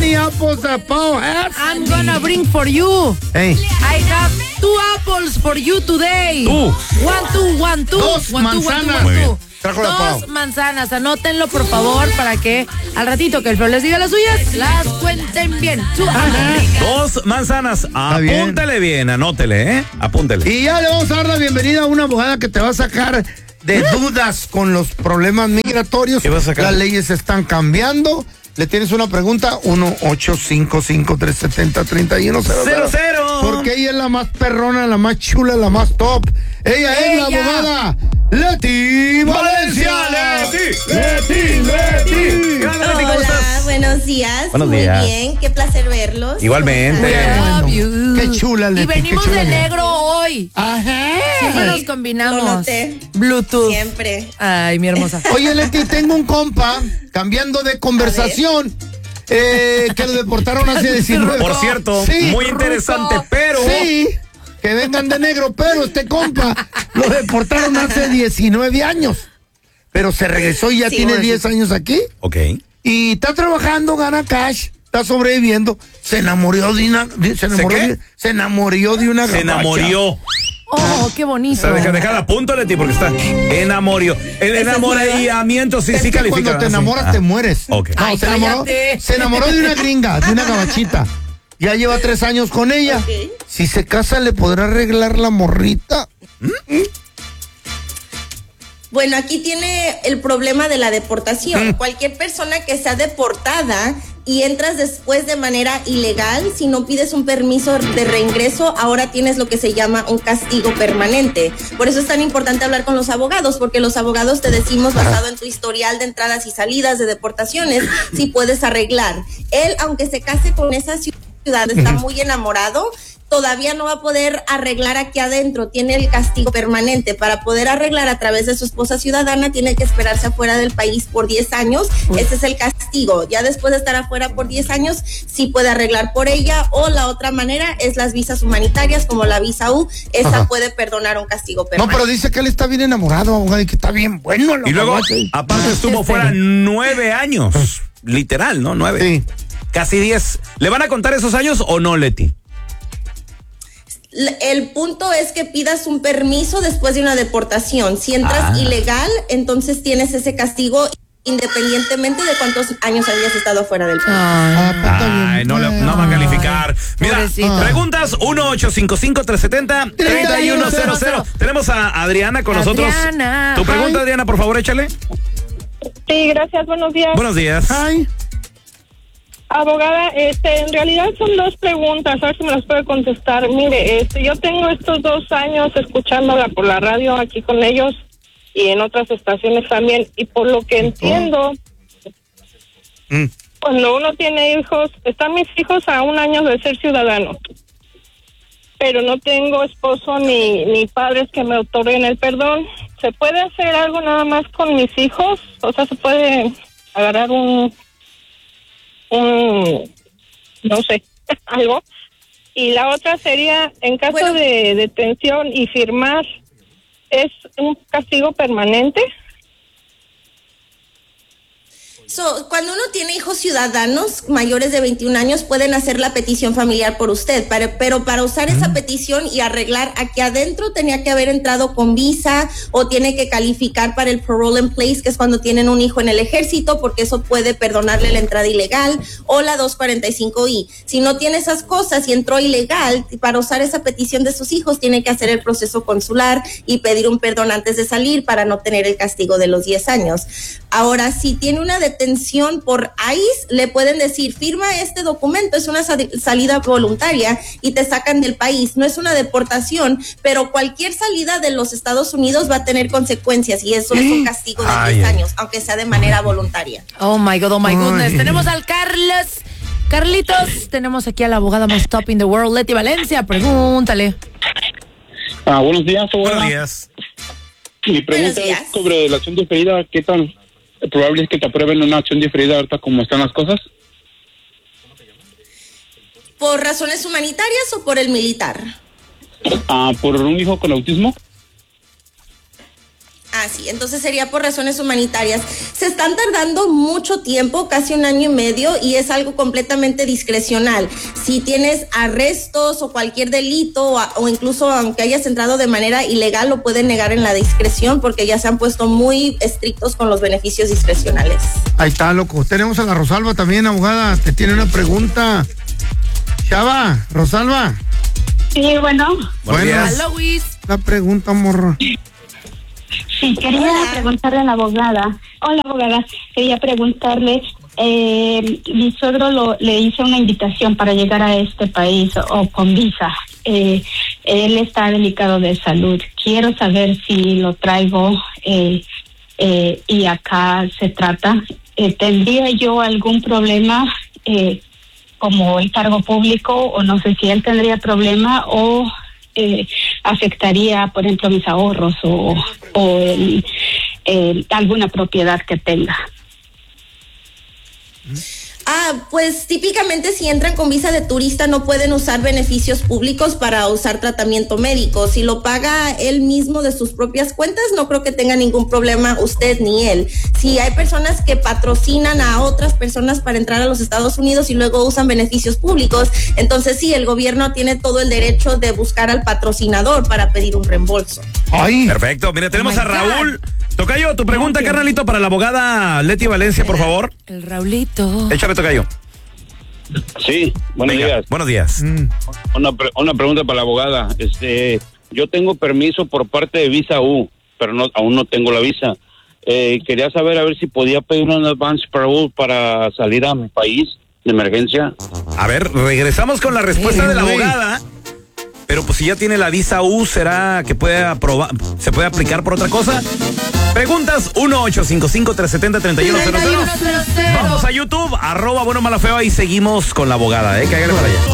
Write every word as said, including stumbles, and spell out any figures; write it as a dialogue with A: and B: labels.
A: many apples a Pau has?
B: I'm gonna bring for you.
A: Hey.
B: I have two apples for you today.
A: Tú.
B: One, two, one, two.
A: Dos
B: one, two,
A: manzanas.
B: one, two, one,
A: Muy bien.
B: two.
A: Trajo la Pau.
B: Dos manzanas, anótenlo por favor para que al ratito que el Flor les diga las suyas, las cuenten bien.
C: Dos manzanas, apúntele bien. bien, anótele, ¿eh? Apúntele.
A: Y ya le vamos a dar la bienvenida a una abogada que te va a sacar de dudas con los problemas migratorios.
C: ¿Qué va a sacar?
A: Las leyes están cambiando. ¿Le tienes una pregunta? uno ocho cinco cinco tres siete cero tres uno cero cero. Porque ella es la más perrona, la más chula, la más top. Ella, ella. es la abogada Leti Valencia.
C: Leti, Leti, Leti.
D: Hola, ¿cómo estás? Buenos días.
C: Buenos
D: Muy
C: días.
D: bien, qué placer verlos.
C: Igualmente.
B: Love you.
A: Qué chula, Leti.
B: Y venimos
A: qué chula.
B: de negro hoy.
A: Ajá.
B: Siempre nos combinamos.
D: Lo noté.
B: Bluetooth.
D: Siempre.
B: Ay, mi hermosa.
A: Oye, Leti, tengo un compa, cambiando de conversación, eh, que lo deportaron hace diecinueve.
C: Por cierto,
A: Sí.
C: muy interesante, pero...
A: Sí, que vengan de negro, pero este compa lo deportaron hace diecinueve años. Pero se regresó y ya
D: Sí,
A: tiene
D: bueno,
A: diez años aquí.
C: Ok.
A: Y está trabajando, gana cash, está sobreviviendo. Se enamoró de una... de- Se enamoró,
C: qué?
A: de, se enamoró de una
C: Se
A: gabacha.
C: enamoró.
B: Oh, qué bonito.
C: O sea, deja, deja a punto, Leti, porque está enamoró. El enamoramiento sí,
A: Es
C: sí
A: que
C: califica.
A: cuando te
C: Ah, sí.
A: enamoras
C: Ah.
A: te mueres.
C: Ok.
A: No,
B: Ay,
A: se, enamoró,
B: cállate.
A: se enamoró de una gringa, de una gabachita. Ya lleva tres años con ella.
D: Ok.
A: Si se casa, ¿le podrá arreglar la morrita?
D: Bueno, aquí tiene el problema de la deportación.
A: Mm.
D: Cualquier persona que sea deportada y entras después de manera ilegal, si no pides un permiso de reingreso, ahora tienes lo que se llama un castigo permanente. Por eso es tan importante hablar con los abogados, porque los abogados te decimos, basado en tu historial de entradas y salidas de deportaciones, si puedes arreglar. Él, aunque se case con esa ciudad, está muy enamorado, todavía no va a poder arreglar aquí adentro, tiene el castigo permanente. Para poder arreglar a través de su esposa ciudadana, tiene que esperarse afuera del país por diez años. Ese es el castigo. Ya después de estar afuera por diez años, sí puede arreglar por ella, o la otra manera es las visas humanitarias, como la visa U, esa
A: Ajá.
D: puede perdonar un castigo
A: No,
D: permanente.
A: pero dice que él está bien enamorado, abogado, y que está bien bueno. la
C: Y luego,
A: gabacha.
C: aparte estuvo fuera nueve años. Literal, ¿no? Nueve.
A: Sí.
C: Casi diez. ¿Le van a contar esos años o no, Leti?
D: El punto es que pidas un permiso después de una deportación. Si entras
C: Ah.
D: ilegal, entonces tienes ese castigo independientemente de cuántos años habías estado fuera del país.
A: Ah, pues está bien
C: Ay, no, le,
A: bueno.
C: no va a calificar. Mira,
B: pobrecito.
C: preguntas uno ocho cinco cinco tres siete cero tres uno cero cero. Tenemos a Adriana con nosotros.
B: Adriana.
C: Tu pregunta,
A: Hi.
C: Adriana, por favor, échale.
E: Sí, gracias, buenos días.
C: Buenos días.
A: Ay,
E: Abogada, este, en realidad son dos preguntas, a ver si me las puede contestar. Mire, este, yo tengo estos dos años escuchándola por la radio aquí con ellos y en otras estaciones también, y por lo que entiendo,
A: Mm.
E: cuando uno tiene hijos, están mis hijos a un año de ser ciudadanos, pero no tengo esposo ni, ni padres que me otorguen el perdón. ¿Se puede hacer algo nada más con mis hijos? O sea, ¿se puede agarrar un... un no sé, algo? Y la otra sería, en caso
D: Bueno.
E: de detención y firmar, ¿es un castigo permanente?
D: So, cuando uno tiene hijos ciudadanos mayores de veintiún años, pueden hacer la petición familiar por usted, para- pero para usar esa petición y arreglar aquí adentro, tenía que haber entrado con visa o tiene que calificar para el parole in place, que es cuando tienen un hijo en el ejército, porque eso puede perdonarle la entrada ilegal, o la doscientos cuarenta y cinco i. Si no tiene esas cosas y entró ilegal, para usar esa petición de sus hijos, tiene que hacer el proceso consular y pedir un perdón antes de salir para no tener el castigo de los diez años. Ahora, si tiene una detención por I C E, le pueden decir, firma este documento, es una sa- salida voluntaria y te sacan del país. No es una deportación, pero cualquier salida de los Estados Unidos va a tener consecuencias y eso es un castigo de
C: Ay,
D: diez
C: ay.
D: años, aunque sea de manera voluntaria.
B: Oh my God, oh my goodness.
A: Ay.
B: Tenemos al Carlos. Carlitos, tenemos aquí a la abogada más top in the world, Leti Valencia. Pregúntale.
F: Ah, buenos días, abogada.
C: Buenos días.
F: Mi pregunta
D: Buenos días.
F: es sobre la acción diferida. ¿Qué tan probable es que te aprueben una acción diferida ahorita como están las cosas?
D: ¿Por razones humanitarias o por el militar?
F: Ah, por un hijo con autismo.
D: Ah, sí, entonces sería por razones humanitarias. Se están tardando mucho tiempo, casi un año y medio, y es algo completamente discrecional. Si tienes arrestos o cualquier delito, o, o incluso aunque hayas entrado de manera ilegal, lo pueden negar en la discreción, porque ya se han puesto muy estrictos con los beneficios discrecionales.
A: Ahí está, loco. Tenemos a la Rosalba también, abogada, que tiene una pregunta. Chava, Rosalba.
G: Sí, bueno.
A: Bueno,
B: Hola, Luis.
A: La pregunta, morro.
G: Sí, quería
D: Hola.
G: preguntarle a la abogada. Hola, abogada. Quería preguntarle, eh, mi suegro lo, le hice una invitación para llegar a este país o, o con visa. Eh, él está delicado de salud. Quiero saber si lo traigo eh, eh, y acá se trata. Eh, ¿Tendría yo algún problema eh, como el cargo público, o no sé si él tendría problema o... Eh, afectaría, por ejemplo, mis ahorros o, o el, el, alguna propiedad que tenga?
D: Ah, pues típicamente si entran con visa de turista no pueden usar beneficios públicos para usar tratamiento médico. Si lo paga él mismo de sus propias cuentas, no creo que tenga ningún problema usted ni él. Si hay personas que patrocinan a otras personas para entrar a los Estados Unidos y luego usan beneficios públicos, entonces sí, el gobierno tiene todo el derecho de buscar al patrocinador para pedir un reembolso.
A: Ay.
C: Perfecto. Mire, tenemos
B: Oh my
C: a Raúl.
B: God.
C: Tocayo, tu pregunta,
B: Gracias.
C: carnalito, para la abogada Leti Valencia, por favor.
B: El Raulito.
C: Échale, Tocayo.
F: Sí, buenos
C: Venga,
F: días.
C: Buenos días.
A: Mm.
F: Una, pre- una pregunta para la abogada. Este, yo tengo permiso por parte de Visa U, pero no, aún no tengo la visa. Eh, quería saber a ver si podía pedir un advance parole para salir a mi país de emergencia.
C: A ver, regresamos con la respuesta
A: Sí,
C: de la
A: güey.
C: abogada. Pero pues si ya tiene la visa U, ¿será que puede aprobar, se puede aplicar por otra cosa? Preguntas uno ocho cinco cinco, tres siete cero, tres uno cero cero. Vamos a YouTube, arroba bueno malo feo, y seguimos con la abogada, ¿eh? Cágale para allá.